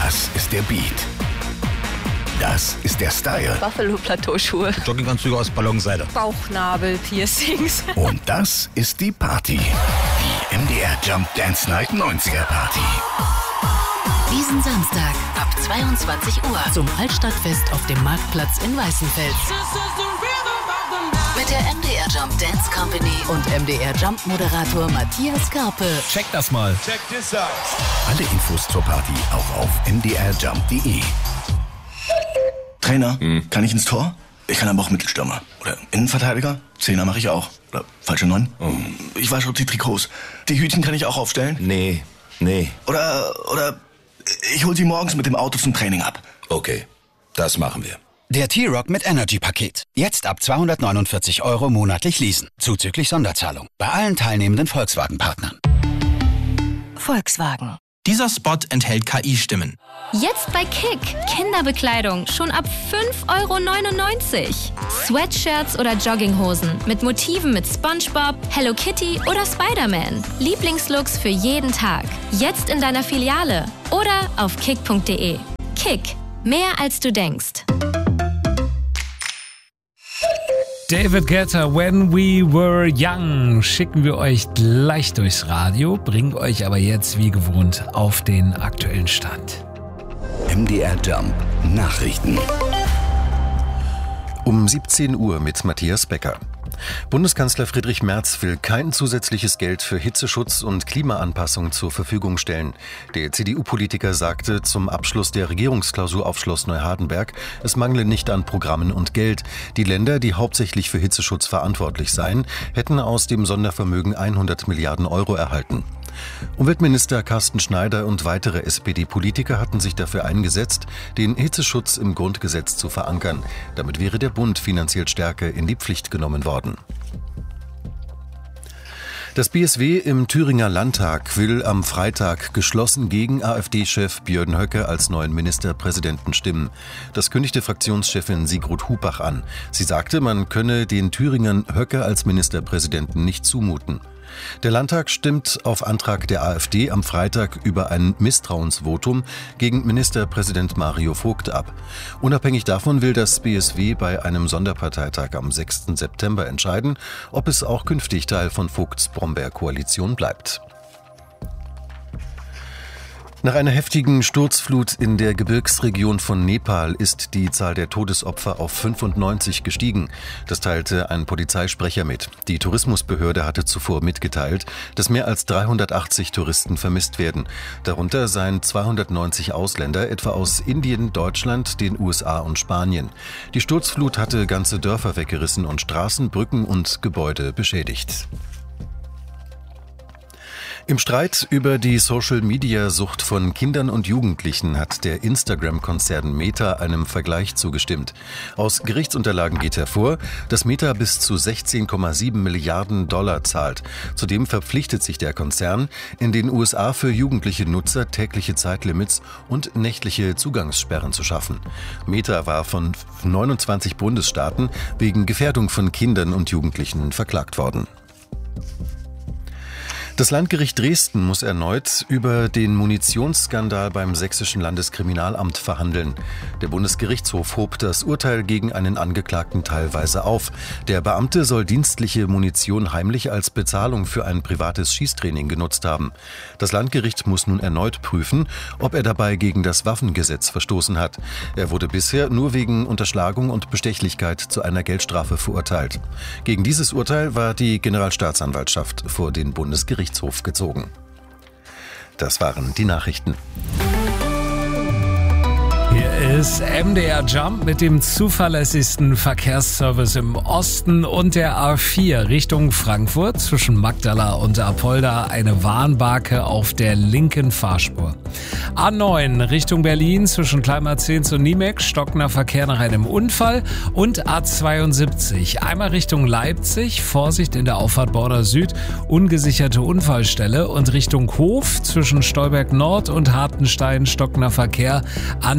Das ist der Beat. Das ist der Style. Buffalo-Plateauschuhe. Jogginganzüge aus Ballonseide. Bauchnabel-Piercings. Und das ist die Party. Die MDR Jump Dance Night 90er Party. Diesen Samstag ab 22 Uhr zum Altstadtfest auf dem Marktplatz in Weißenfels. Mit der MDR Jump Dance Company und MDR Jump Moderator Matthias Karpe. Check das mal. Check this out. Alle Infos zur Party auch auf mdrjump.de. Trainer, kann ich ins Tor? Ich kann aber auch Mittelstürmer. Oder Innenverteidiger? Zehner mache ich auch. Oder falsche 9? Ich wasche auch die Trikots. Die Hütchen kann ich auch aufstellen? Nee. Oder ich hol sie morgens mit dem Auto zum Training ab. Okay, das machen wir. Der T-Rock mit Energy-Paket. Jetzt ab 249 € monatlich leasen. Zuzüglich Sonderzahlung. Bei allen teilnehmenden Volkswagen-Partnern. Volkswagen. Dieser Spot enthält KI-Stimmen. Jetzt bei Kick. Kinderbekleidung schon ab 5,99 €. Sweatshirts oder Jogginghosen mit Motiven mit SpongeBob, Hello Kitty oder Spider-Man. Lieblingslooks für jeden Tag. Jetzt in deiner Filiale oder auf kick.de. Kick. Mehr als du denkst. David Guetta, When We Were Young, schicken wir euch gleich durchs Radio, bringen euch aber jetzt wie gewohnt auf den aktuellen Stand. MDR Jump Nachrichten. Um 17 Uhr mit Matthias Becker. Bundeskanzler Friedrich Merz will kein zusätzliches Geld für Hitzeschutz und Klimaanpassung zur Verfügung stellen. Der CDU-Politiker sagte zum Abschluss der Regierungsklausur auf Schloss Neuhardenberg, es mangle nicht an Programmen und Geld. Die Länder, die hauptsächlich für Hitzeschutz verantwortlich seien, hätten aus dem Sondervermögen 100 Milliarden € erhalten. Umweltminister Carsten Schneider und weitere SPD-Politiker hatten sich dafür eingesetzt, den Hitzeschutz im Grundgesetz zu verankern. Damit wäre der Bund finanziell stärker in die Pflicht genommen worden. Das BSW im Thüringer Landtag will am Freitag geschlossen gegen AfD-Chef Björn Höcke als neuen Ministerpräsidenten stimmen. Das kündigte Fraktionschefin Sigrud Hubach an. Sie sagte, man könne den Thüringern Höcke als Ministerpräsidenten nicht zumuten. Der Landtag stimmt auf Antrag der AfD am Freitag über ein Misstrauensvotum gegen Ministerpräsident Mario Vogt ab. Unabhängig davon will das BSW bei einem Sonderparteitag am 6. September entscheiden, ob es auch künftig Teil von Vogts Brombeer-Koalition bleibt. Nach einer heftigen Sturzflut in der Gebirgsregion von Nepal ist die Zahl der Todesopfer auf 95 gestiegen. Das teilte ein Polizeisprecher mit. Die Tourismusbehörde hatte zuvor mitgeteilt, dass mehr als 380 Touristen vermisst werden. Darunter seien 290 Ausländer, etwa aus Indien, Deutschland, den USA und Spanien. Die Sturzflut hatte ganze Dörfer weggerissen und Straßen, Brücken und Gebäude beschädigt. Im Streit über die Social-Media-Sucht von Kindern und Jugendlichen hat der Instagram-Konzern Meta einem Vergleich zugestimmt. Aus Gerichtsunterlagen geht hervor, dass Meta bis zu 16,7 Milliarden $ zahlt. Zudem verpflichtet sich der Konzern, in den USA für jugendliche Nutzer tägliche Zeitlimits und nächtliche Zugangssperren zu schaffen. Meta war von 29 Bundesstaaten wegen Gefährdung von Kindern und Jugendlichen verklagt worden. Das Landgericht Dresden muss erneut über den Munitionsskandal beim Sächsischen Landeskriminalamt verhandeln. Der Bundesgerichtshof hob das Urteil gegen einen Angeklagten teilweise auf. Der Beamte soll dienstliche Munition heimlich als Bezahlung für ein privates Schießtraining genutzt haben. Das Landgericht muss nun erneut prüfen, ob er dabei gegen das Waffengesetz verstoßen hat. Er wurde bisher nur wegen Unterschlagung und Bestechlichkeit zu einer Geldstrafe verurteilt. Gegen dieses Urteil war die Generalstaatsanwaltschaft vor den Bundesgerichtshof gezogen. Das waren die Nachrichten. Hier ist MDR Jump mit dem zuverlässigsten Verkehrsservice im Osten und der A4 Richtung Frankfurt zwischen Magdala und Apolda eine Warnbarke auf der linken Fahrspur. A9 Richtung Berlin zwischen Kleinmarzens und Niemek stockender Verkehr nach einem Unfall und A72 einmal Richtung Leipzig, Vorsicht in der Auffahrt Border Süd, ungesicherte Unfallstelle und Richtung Hof zwischen Stolberg Nord und Hartenstein stockender Verkehr an der Baustelle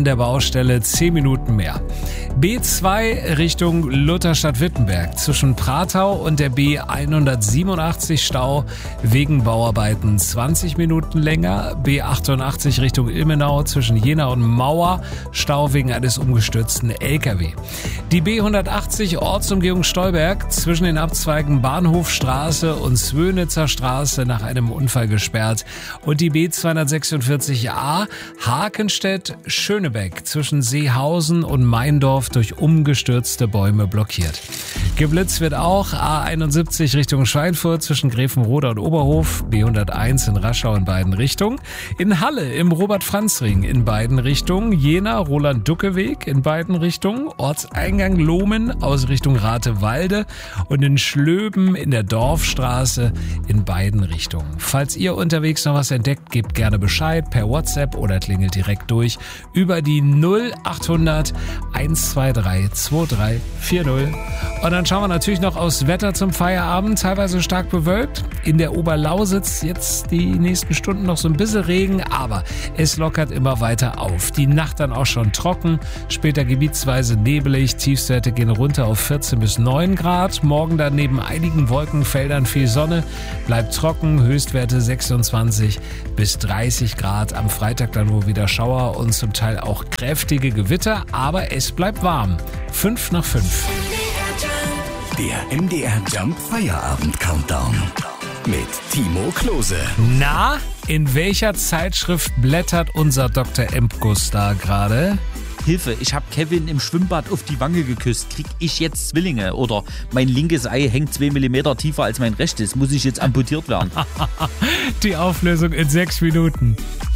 Baustelle 10 Minuten mehr. B2 Richtung Lutherstadt-Wittenberg. Zwischen Pratau und der B187 Stau wegen Bauarbeiten 20 Minuten länger. B88 Richtung Ilmenau zwischen Jena und Mauer. Stau wegen eines umgestürzten LKW. Die B180 Ortsumgehung Stolberg zwischen den Abzweigen Bahnhofstraße und Zwönitzer Straße nach einem Unfall gesperrt. Und die B246a Hakenstedt-Schönebeck zwischen Seehausen und Meindorf durch umgestürzte Bäume blockiert. Geblitzt wird auch A71 Richtung Schweinfurt zwischen Grevenroda und Oberhof, B101 in Raschau in beiden Richtungen, in Halle im Robert-Franz-Ring in beiden Richtungen, Jena Roland-Ducke-Weg in beiden Richtungen, Ortseingang Lohmen aus Richtung Ratewalde und in Schlöben in der Dorfstraße in beiden Richtungen. Falls ihr unterwegs noch was entdeckt, gebt gerne Bescheid per WhatsApp oder klingelt direkt durch über die 0800 123 2340. Und dann schauen wir natürlich noch aufs Wetter zum Feierabend. Teilweise stark bewölkt. In der Oberlausitz jetzt die nächsten Stunden noch so ein bisschen Regen, aber es lockert immer weiter auf. Die Nacht dann auch schon trocken, später gebietsweise nebelig. Tiefstwerte gehen runter auf 14 bis 9 Grad. Morgen dann neben einigen Wolkenfeldern viel Sonne. Bleibt trocken, Höchstwerte 26 bis 30 Grad. Am Freitag dann wohl wieder Schauer und zum Teil auch kräftige Gewitter, aber es bleibt warm. 5 nach 5. Der MDR Jump Feierabend Countdown mit Timo Klose. Na, in welcher Zeitschrift blättert unser Dr. Empkus da gerade? Hilfe, ich habe Kevin im Schwimmbad auf die Wange geküsst. Krieg ich jetzt Zwillinge? Oder mein linkes Ei hängt 2 mm tiefer als mein rechtes. Muss ich jetzt amputiert werden? Die Auflösung in 6 Minuten.